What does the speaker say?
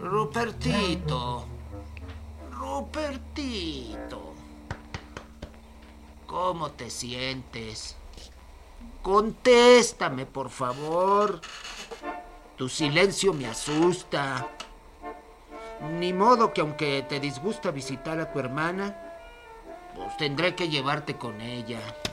Rupertito. Rupertito. ¿Cómo te sientes? Contéstame, por favor. Tu silencio me asusta. Ni modo que aunque te disgusta visitar a tu hermana, pues tendré que llevarte con ella.